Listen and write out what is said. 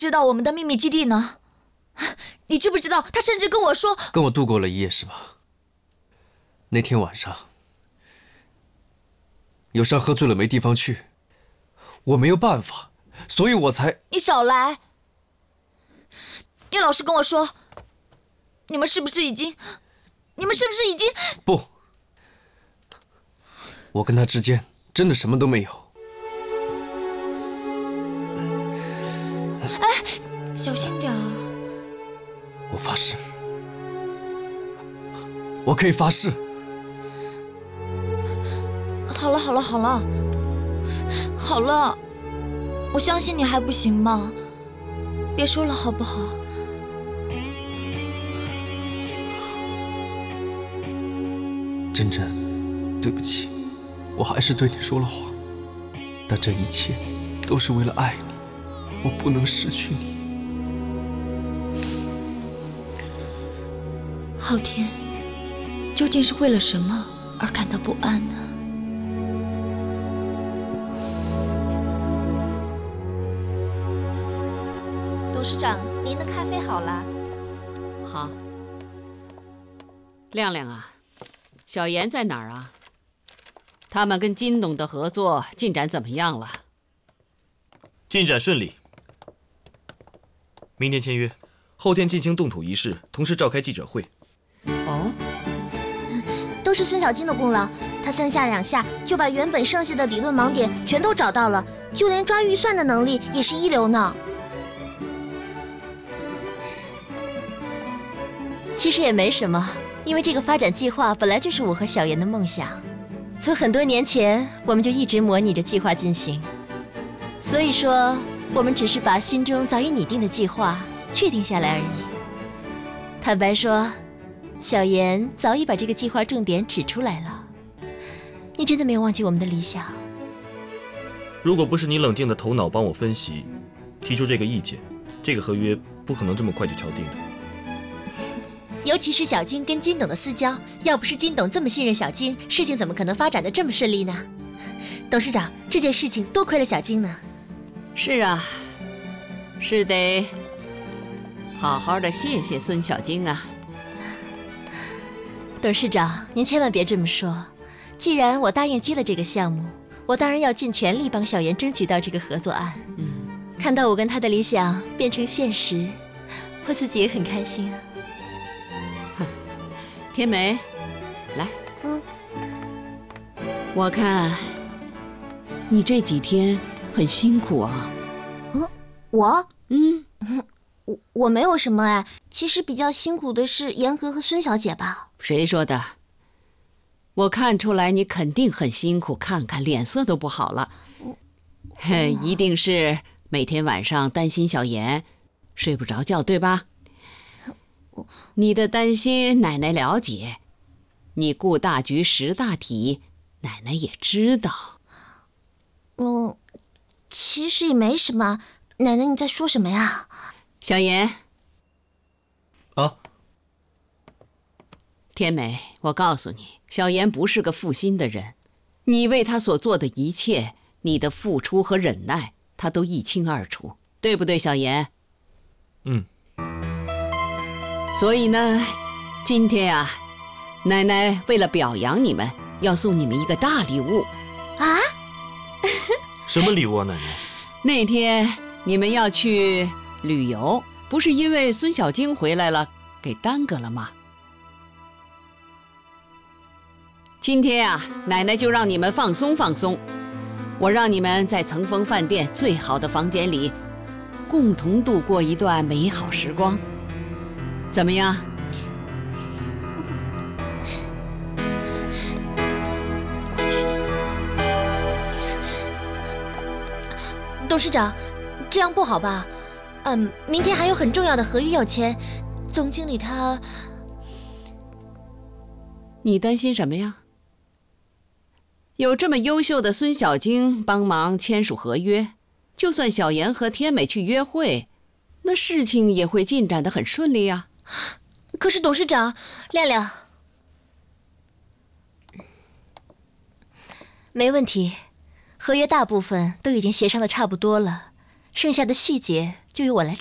知道我们的秘密基地呢？你知不知道，他甚至跟我说， 跟我度过了一夜是吧？那天晚上，有山喝醉了没地方去，我没有办法，所以我才…… 你少来！你老实跟我说，你们是不是已经？ 不，我跟他之间真的什么都没有。 哎，小心点啊！ 我发誓，我可以发誓。 好了，我相信你还不行吗？别说了好不好？ 真真，对不起，我还是对你说了谎，但这一切都是为了爱你，我不能失去你。 昊天，究竟是为了什么而感到不安呢？ 董事长，您的咖啡好了。 好。亮亮啊，小妍在哪儿啊？他们跟金董的合作进展怎么样了？ 进展顺利，明天签约，后天进行动土仪式，同时召开记者会。 哦， 都是孙小金的功劳，他三下两下就把原本剩下的理论盲点全都找到了，就连抓预算的能力也是一流呢。 其实也没什么，因为这个发展计划本来就是我和小妍的梦想，从很多年前我们就一直模拟着计划进行，所以说我们只是把心中早已拟定的计划确定下来而已。坦白说，小妍早已把这个计划重点指出来了。你真的没有忘记我们的理想？ 如果不是你冷静的头脑帮我分析，提出这个意见，这个合约不可能这么快就敲定的。 尤其是小金跟金董的私交，要不是金董这么信任小金，事情怎么可能发展得这么顺利呢？董事长，这件事情多亏了小金呢。 是啊，是得好好的谢谢孙小金啊。 董事长，您千万别这么说。既然我答应接了这个项目，我当然要尽全力帮小妍争取到这个合作案。看到我跟他的理想变成现实，我自己也很开心啊。 天梅，来，我看你这几天很辛苦啊。 我没有什么哎，其实比较辛苦的是严格和孙小姐吧。 谁说的？我看出来你肯定很辛苦，看看脸色都不好了。一定是每天晚上担心小妍睡不着觉，对吧？你的担心奶奶了解，你顾大局识大体，奶奶也知道。 其实也没什么。奶奶你在说什么呀？ 小妍啊， 天美，我告诉你，小妍不是个负心的人，你为她所做的一切，你的付出和忍耐，她都一清二楚，对不对，小妍？所以呢，今天啊，奶奶为了表扬你们，要送你们一个大礼物。 啊？ 什么礼物啊，奶奶？ 那天你们要去旅游，不是因为孙小晶回来了给耽搁了吗？今天啊，奶奶就让你们放松放松，我让你们在层峰饭店最好的房间里，共同度过一段美好时光，怎么样？ 董事长，这样不好吧？明天还有很重要的合约要签，总经理他…… 你担心什么呀？有这么优秀的孙小晶帮忙签署合约，就算小妍和天美去约会，那事情也会进展得很顺利呀。 可是董事长， 亮亮，没问题，合约大部分都已经协商的差不多了，剩下的细节就就由我来